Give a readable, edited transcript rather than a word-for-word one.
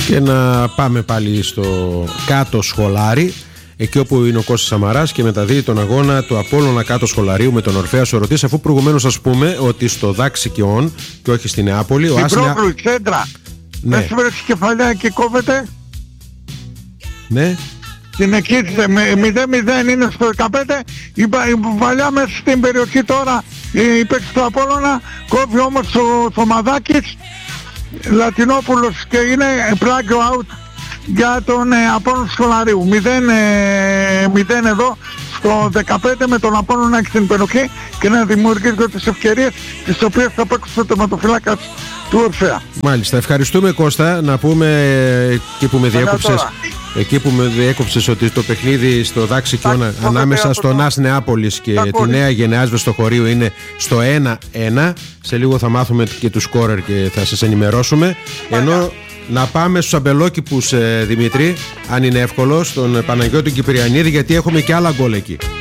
Και να πάμε πάλι στο κάτω σχολάρι, εκεί όπου είναι ο Κώστας Σαμαράς και μεταδίδει τον αγώνα του Απόλλωνα κάτω σχολαρίου με τον Ορφέα Σωρωτής, αφού προηγουμένως σας πούμε ότι στο Δάξι Κιόν και όχι στη Νεάπολη, ο Άσνα... Τσέντρα. Ναι. Δεν βρέξει κεφαλιά και κόβεται. Ναι. Την εκκίτησε με 0-0, είναι στο 15. Η παλιά μέσα στην περιοχή τώρα η παίξη του Απόλλωνα, κόβει όμως ο Θωμαδάκης, Λατινόπουλος, και είναι πλάγιο out για τον Απόλλωνα Σχολαρίου. 0-0 εδώ στο 15 με τον Απόλλωνα έχει στην περιοχή και να δημιουργήσει τις ευκαιρίες τις οποίες θα παίξει ο τερματοφυλάκας του Ορφέα. Μάλιστα, ευχαριστούμε Κώστα. Να πούμε εκεί που με διέκοψες ότι το παιχνίδι στο Δάξι Κιόν ανάμεσα στον Άσ Νεάπολης και τη Νέα Γενεάς Βεστοχωρίου είναι στο 1-1. Σε λίγο θα μάθουμε και τους σκόρερ και θα σας ενημερώσουμε. Ενώ να πάμε στους αμπελόκηπους, Δημήτρη, αν είναι εύκολο, στον Παναγιώτη Κυπριανίδη, γιατί έχουμε και άλλα γκολ εκεί.